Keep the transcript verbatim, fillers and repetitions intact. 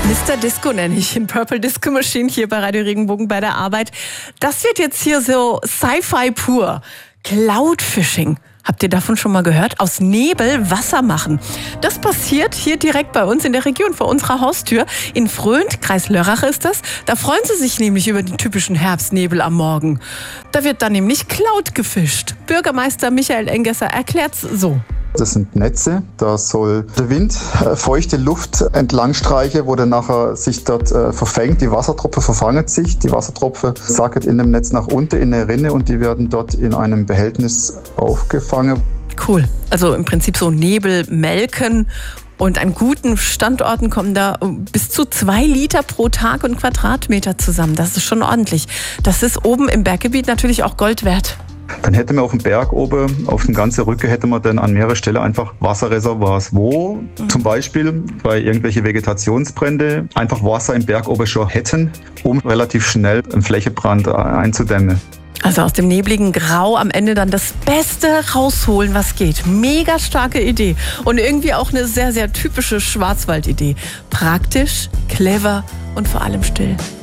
Mister Disco nenne ich ihn, Purple Disco Machine hier bei Radio Regenbogen bei der Arbeit. Das wird jetzt hier so Sci-Fi pur. Cloud-Fishing. Habt ihr davon schon mal gehört? Aus Nebel Wasser machen. Das passiert hier direkt bei uns in der Region vor unserer Haustür. In Fröhnt, Kreis Lörrach ist das. Da freuen sie sich nämlich über den typischen Herbstnebel am Morgen. Da wird dann nämlich Cloud gefischt. Bürgermeister Michael Engesser erklärt's so. Das sind Netze, da soll der Wind äh, feuchte Luft entlang streichen, wo dann nachher sich dort äh, verfängt. Die Wassertropfen verfangen sich, die Wassertropfen sacken in dem Netz nach unten in eine Rinne und die werden dort in einem Behältnis aufgefangen. Cool, also im Prinzip so Nebel melken. Und an guten Standorten kommen da bis zu zwei Liter pro Tag und Quadratmeter zusammen. Das ist schon ordentlich. Das ist oben im Berggebiet natürlich auch Gold wert. Dann hätten wir auf dem Berg oben, auf dem ganzen Rücken, hätte man dann an mehrerer Stelle einfach Wasserreservoirs, wo mhm. zum Beispiel bei irgendwelchen Vegetationsbrände einfach Wasser im Berg oben schon hätten, um relativ schnell einen Flächenbrand einzudämmen. Also aus dem nebligen Grau am Ende dann das Beste rausholen, was geht. Mega starke Idee. Und irgendwie auch eine sehr, sehr typische Schwarzwaldidee. Praktisch, clever und vor allem still.